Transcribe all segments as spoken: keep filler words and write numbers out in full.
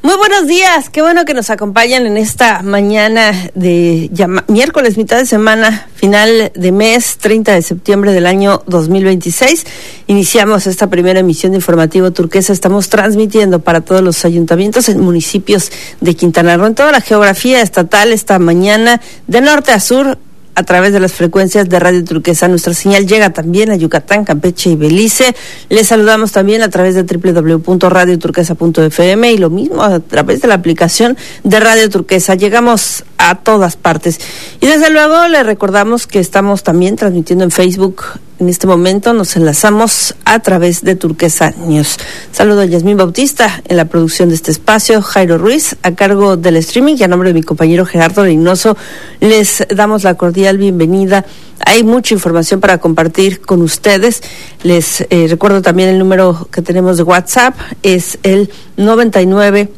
Muy buenos días, qué bueno que nos acompañan en esta mañana de llama, miércoles, mitad de semana, final de mes, treinta de septiembre del año dos mil veintiséis. Iniciamos esta primera emisión de Informativo Turquesa. Estamos transmitiendo para todos los ayuntamientos en municipios de Quintana Roo, en toda la geografía estatal, esta mañana de norte a sur, a través de las frecuencias de Radio Turquesa. Nuestra señal llega también a Yucatán, Campeche y Belice. Les saludamos también a través de doble u doble u doble u punto radio turquesa punto efe eme y lo mismo a través de la aplicación de Radio Turquesa. Llegamos a todas partes. Y desde luego les recordamos que estamos también transmitiendo en Facebook. En este momento nos enlazamos a través de Turquesa News. Saludo a Yasmín Bautista en la producción de este espacio, Jairo Ruiz a cargo del streaming, y a nombre de mi compañero Gerardo Reynoso les damos la cordial bienvenida. Hay mucha información para compartir con ustedes. Les eh, recuerdo también el número que tenemos de WhatsApp, es el noventa y nueve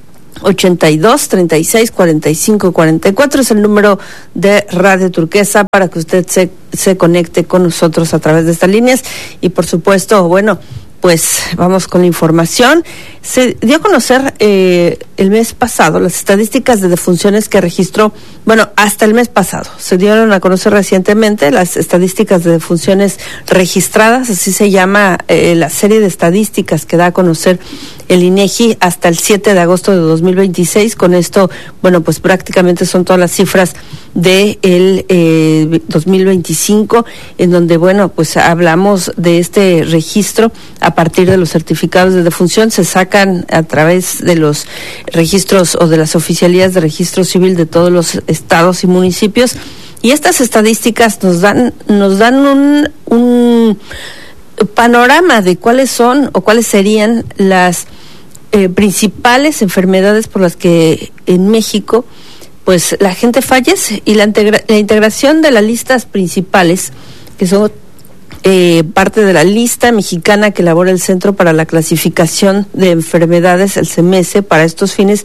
ochenta y dos treinta y seis cuarenta y cinco cuarenta y cuatro, es el número de Radio Turquesa para que usted se, se conecte con nosotros a través de estas líneas. Y por supuesto, bueno, pues vamos con la información. Se dio a conocer eh, el mes pasado las estadísticas de defunciones que registró, bueno, hasta el mes pasado. Se dieron a conocer recientemente las estadísticas de defunciones registradas, así se llama eh, la serie de estadísticas que da a conocer el INEGI hasta el siete de agosto de dos mil veintiséis. Con esto, bueno, pues prácticamente son todas las cifras de el eh, dos mil veinticinco, en donde, bueno, pues hablamos de este registro a partir de los certificados de defunción. Se sacan a través de los registros o de las oficialías de registro civil de todos los estados y municipios, y estas estadísticas nos dan nos dan un, un panorama de cuáles son o cuáles serían las eh, principales enfermedades por las que en México pues la gente fallece, y la, integra- la integración de las listas principales, que son eh, parte de la lista mexicana que elabora el Centro para la Clasificación de Enfermedades, el CEMESE, para estos fines,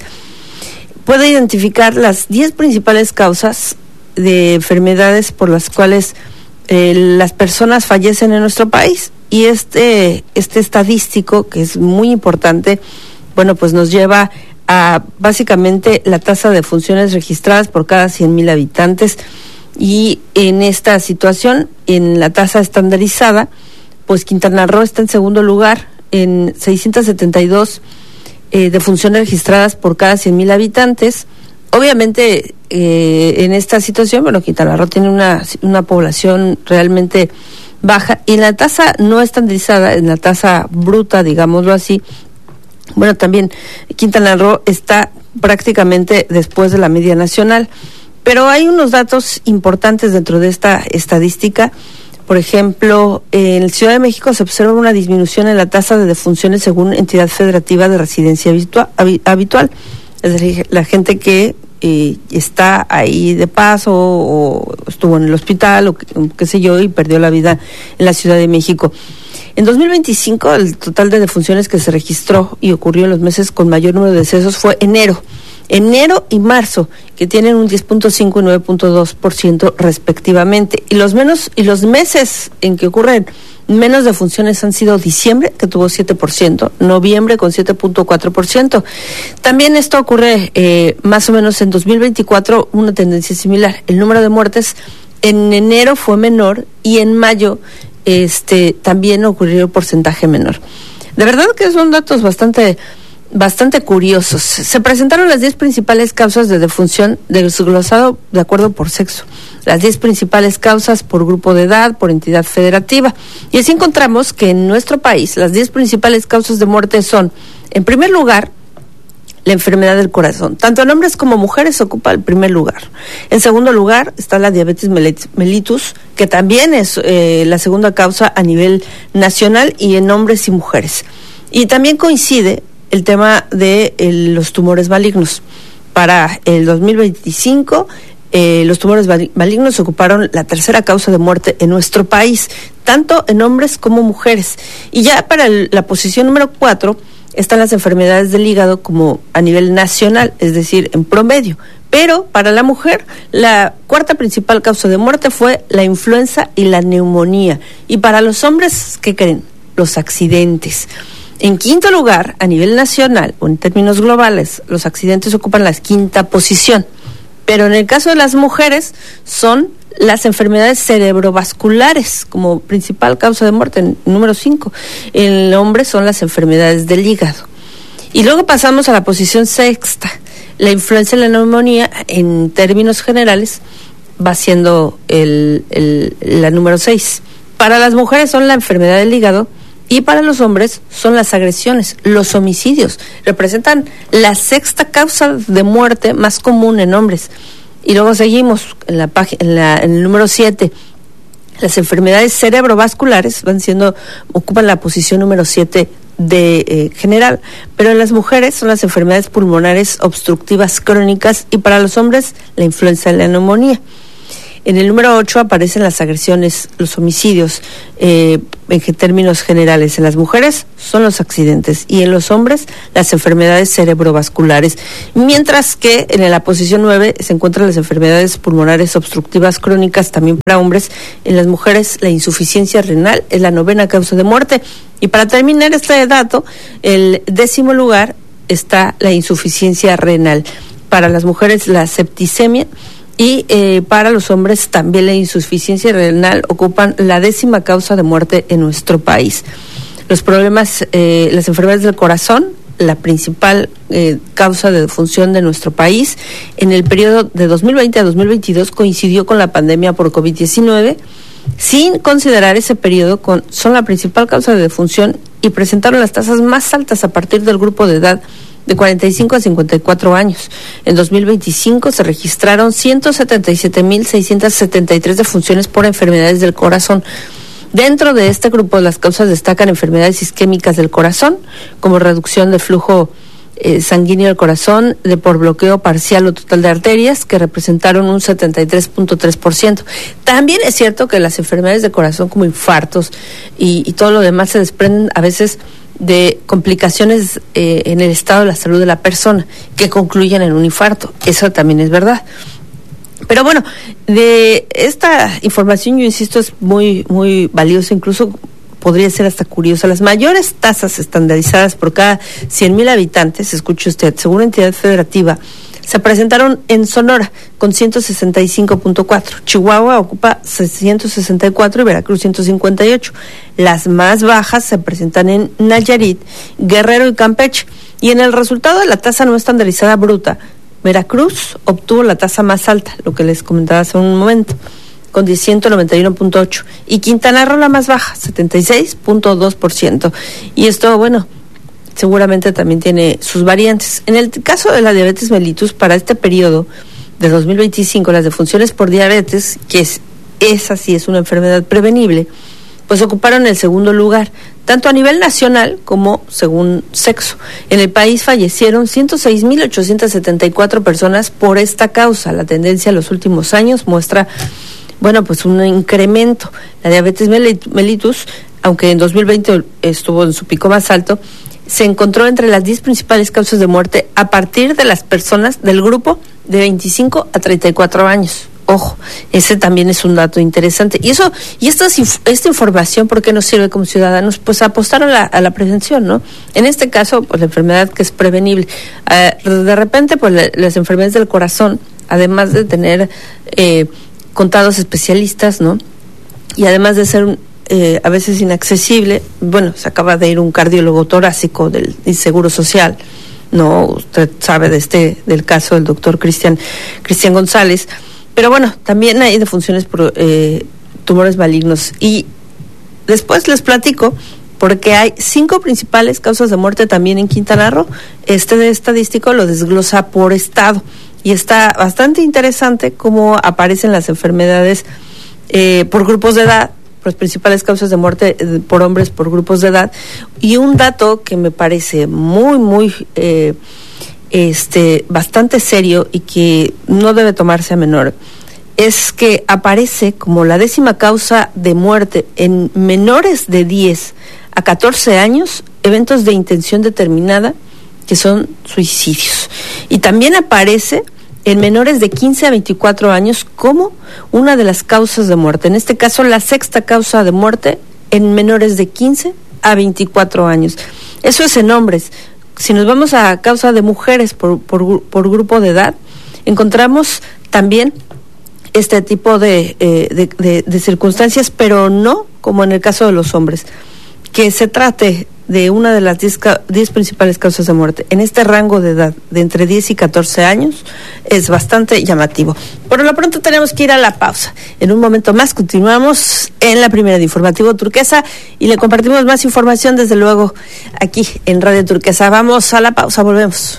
puede identificar las diez principales causas de enfermedades por las cuales eh, las personas fallecen en nuestro país. Y este, este estadístico, que es muy importante, bueno, pues nos lleva a básicamente la tasa de defunciones registradas por cada cien mil habitantes. Y en esta situación, en la tasa estandarizada, pues Quintana Roo está en segundo lugar en seiscientas setenta y dos eh, defunciones registradas por cada cien mil habitantes. Obviamente, eh, en esta situación, bueno, Quintana Roo tiene una, una población realmente baja, y en la tasa no estandarizada, en la tasa bruta, digámoslo así, bueno, también Quintana Roo está prácticamente después de la media nacional. Pero hay unos datos importantes dentro de esta estadística. Por ejemplo, en Ciudad de México se observa una disminución en la tasa de defunciones según entidad federativa de residencia habitua- habitual. Es decir, la gente que eh, está ahí de paso o estuvo en el hospital o qué, qué sé yo y perdió la vida en la Ciudad de México. En dos mil veinticinco, el total de defunciones que se registró y ocurrió en los meses con mayor número de decesos fue enero. Enero y marzo, que tienen un diez punto cinco y nueve punto dos por ciento respectivamente. Y los menos y los meses en que ocurren menos defunciones han sido diciembre, que tuvo siete por ciento, noviembre con siete punto cuatro por ciento. También esto ocurre eh, más o menos en dos mil veinticuatro, una tendencia similar. El número de muertes en enero fue menor y en mayo este también ocurrió un porcentaje menor. De verdad que son datos bastante bastante curiosos. Se presentaron las diez principales causas de defunción desglosado de acuerdo por sexo, las diez principales causas por grupo de edad, por entidad federativa, y así encontramos que en nuestro país las diez principales causas de muerte son, en primer lugar, la enfermedad del corazón. Tanto en hombres como mujeres ocupa el primer lugar. En segundo lugar está la diabetes mellitus, que también es eh, la segunda causa a nivel nacional y en hombres y mujeres. Y también coincide el tema de el, los tumores malignos. Para el dos mil veinticinco, eh, los tumores malignos ocuparon la tercera causa de muerte en nuestro país, tanto en hombres como mujeres. Y ya para el, la posición número cuatro están las enfermedades del hígado como a nivel nacional, es decir, en promedio. Pero para la mujer, la cuarta principal causa de muerte fue la influenza y la neumonía. Y para los hombres, ¿qué creen? Los accidentes. En quinto lugar, a nivel nacional o en términos globales, los accidentes ocupan la quinta posición. Pero en el caso de las mujeres son las enfermedades cerebrovasculares como principal causa de muerte, en número cinco. En el hombre son las enfermedades del hígado. Y luego pasamos a la posición sexta. La influenza y la neumonía, en términos generales, va siendo el, el, la número seis. Para las mujeres son la enfermedad del hígado y para los hombres son las agresiones, los homicidios. Representan la sexta causa de muerte más común en hombres. Y luego seguimos en la página, en, la, en el número siete. Las enfermedades cerebrovasculares van siendo, ocupan la posición número siete de eh, general, pero en las mujeres son las enfermedades pulmonares obstructivas crónicas y para los hombres la influenza y la neumonía. En el número ocho aparecen las agresiones, los homicidios, eh, en términos generales. En las mujeres son los accidentes y en los hombres las enfermedades cerebrovasculares. Mientras que en la posición nueve se encuentran las enfermedades pulmonares obstructivas crónicas, también para hombres. En las mujeres la insuficiencia renal es la novena causa de muerte. Y para terminar este dato, el décimo lugar está la insuficiencia renal. Para las mujeres la septicemia. Y eh, para los hombres también la insuficiencia renal ocupan la décima causa de muerte en nuestro país. Los problemas, eh, las enfermedades del corazón, la principal eh, causa de defunción de nuestro país, en el periodo de dos mil veinte a dos mil veintidós coincidió con la pandemia por covid diecinueve, sin considerar ese periodo, con, son la principal causa de defunción y presentaron las tasas más altas a partir del grupo de edad de cuarenta y cinco a cincuenta y cuatro años. En dos mil veinticinco se registraron ciento setenta y siete mil seiscientos setenta y tres defunciones por enfermedades del corazón. Dentro de este grupo las causas destacan enfermedades isquémicas del corazón, como reducción del flujo eh, sanguíneo del corazón, de por bloqueo parcial o total de arterias, que representaron un setenta y tres punto tres por ciento. También es cierto que las enfermedades del corazón como infartos y, y todo lo demás se desprenden a veces de complicaciones eh, en el estado de la salud de la persona que concluyen en un infarto. Eso también es verdad. Pero bueno, de esta información, yo insisto, es muy, muy valiosa, incluso podría ser hasta curiosa. Las mayores tasas estandarizadas por cada cien mil habitantes, escuche usted, según entidad federativa, se presentaron en Sonora con ciento sesenta y cinco punto cuatro. Chihuahua ocupa ciento sesenta y cuatro y Veracruz ciento cincuenta y ocho. Las más bajas se presentan en Nayarit, Guerrero y Campeche. Y en el resultado de la tasa no estandarizada bruta, Veracruz obtuvo la tasa más alta, lo que les comentaba hace un momento, con ciento noventa y uno punto ocho. Y Quintana Roo la más baja, setenta y seis punto dos por ciento. Y esto, bueno, seguramente también tiene sus variantes. En el caso de la diabetes mellitus, para este periodo de dos mil veinticinco, las defunciones por diabetes, que es esa sí es una enfermedad prevenible, pues ocuparon el segundo lugar, tanto a nivel nacional como según sexo. En el país fallecieron ciento seis mil ochocientos setenta y cuatro personas por esta causa. La tendencia en los últimos años muestra, bueno, pues un incremento. La diabetes mellitus, aunque en dos mil veinte estuvo en su pico más alto, se encontró entre las diez principales causas de muerte a partir de las personas del grupo de veinticinco a treinta y cuatro años. Ojo, ese también es un dato interesante. Y eso, y esta, esta información, ¿por qué nos sirve como ciudadanos? Pues apostar a la, a la prevención, ¿no? En este caso, pues la enfermedad que es prevenible. Uh, de repente, pues la, las enfermedades del corazón, además de tener eh, contados especialistas, ¿no? Y además de ser Eh, a veces inaccesible, bueno, se acaba de ir un cardiólogo torácico del, del Seguro Social, no, usted sabe de este, del caso del doctor Cristian, Cristian González, pero bueno, también hay defunciones por eh, tumores malignos. Y después les platico, porque hay cinco principales causas de muerte también en Quintana Roo. Este estadístico lo desglosa por estado, y está bastante interesante cómo aparecen las enfermedades eh, por grupos de edad, las principales causas de muerte por hombres por grupos de edad. Y un dato que me parece muy, muy, eh, este, bastante serio y que no debe tomarse a menor, es que aparece como la décima causa de muerte en menores de diez a catorce años, eventos de intención determinada, que son suicidios. Y también aparece en menores de quince a veinticuatro años como una de las causas de muerte. En este caso, la sexta causa de muerte en menores de quince a veinticuatro años. Eso es en hombres. Si nos vamos a causa de mujeres por, por, por grupo de edad, encontramos también este tipo de, eh, de, de, de circunstancias, pero no como en el caso de los hombres, que se trate de una de las diez principales causas de muerte en este rango de edad de entre diez y catorce años es bastante llamativo. Por lo pronto tenemos que ir a la pausa. En un momento más continuamos en la primera de Informativo Turquesa y le compartimos más información desde luego aquí en Radio Turquesa. Vamos a la pausa, volvemos.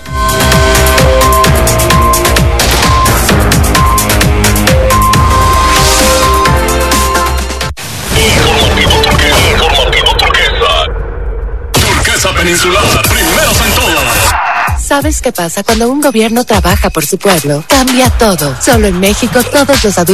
Peninsular, primeros en todo. ¿Sabes qué pasa cuando un gobierno trabaja por su pueblo? Cambia todo. Solo en México todos los adultos